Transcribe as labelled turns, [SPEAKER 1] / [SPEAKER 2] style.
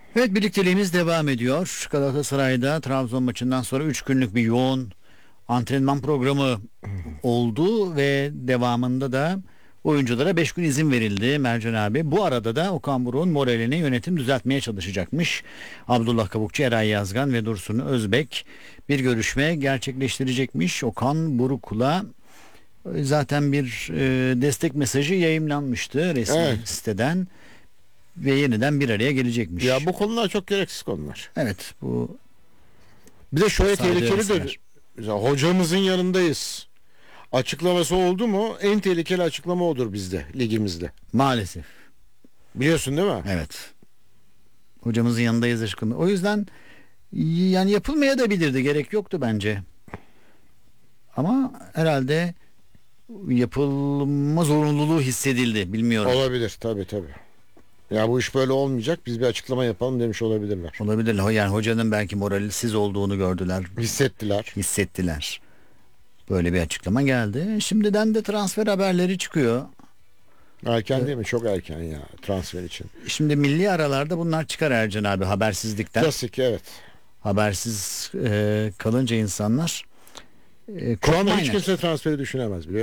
[SPEAKER 1] Evet, birlikteliğimiz devam ediyor. Galatasaray'da Trabzon maçından sonra 3 günlük bir yoğun antrenman programı oldu ve devamında da oyunculara 5 gün izin verildi Mercan abi. Bu arada da Okan Buruk'un moralini yönetim düzeltmeye çalışacakmış. Abdullah Kabukçu, Eray Yazgan ve Dursun Özbek bir görüşme gerçekleştirecekmiş. Okan Buruk'la zaten bir destek mesajı yayımlanmıştı resmi
[SPEAKER 2] Evet.
[SPEAKER 1] siteden ve yeniden bir araya gelecekmiş.
[SPEAKER 2] Ya bu konular çok gereksiz konular.
[SPEAKER 1] Evet, bu
[SPEAKER 2] Bir de şöyle
[SPEAKER 1] Sadece
[SPEAKER 2] tehlikelidir.
[SPEAKER 1] öyleseler.
[SPEAKER 2] Mesela hocamızın yanındayız. Açıklaması oldu mu en tehlikeli açıklama odur bizde, ligimizde.
[SPEAKER 1] maalesef.
[SPEAKER 2] Biliyorsun değil mi?
[SPEAKER 1] Evet. Hocamızın yanındayız aşkım. O yüzden yani yapılmaya da bilirdi. Gerek yoktu bence. Ama herhalde yapılma zorunluluğu hissedildi. Bilmiyorum.
[SPEAKER 2] Olabilir tabii tabii. Ya bu iş böyle olmayacak. Biz bir açıklama yapalım demiş olabilirler.
[SPEAKER 1] Olabilir. Yani hocanın belki moralsiz olduğunu gördüler.
[SPEAKER 2] Hissettiler.
[SPEAKER 1] Hissettiler. Böyle bir açıklama geldi. Şimdiden de transfer haberleri çıkıyor.
[SPEAKER 2] Erken değil mi? Çok erken ya transfer için.
[SPEAKER 1] Şimdi milli aralarda bunlar çıkar Ercan abi, habersizlikten.
[SPEAKER 2] Klasik, evet.
[SPEAKER 1] Habersiz kalınca insanlar
[SPEAKER 2] Şu anda
[SPEAKER 1] korkmayın.
[SPEAKER 2] hiç kimse transferi düşünemez biliyor